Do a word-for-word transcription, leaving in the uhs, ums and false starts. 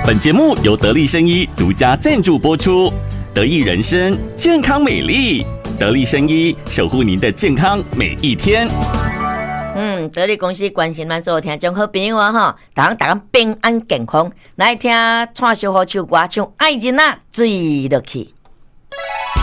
本节目由得力生医独家赞助播出，得益人生健康美丽，得力生医守护您的健康每一天。 嗯，得力公司关心咱所有听众好朋友啊吼，大家大家平安健康，来听串小好唱歌，唱爱人啊醉落去。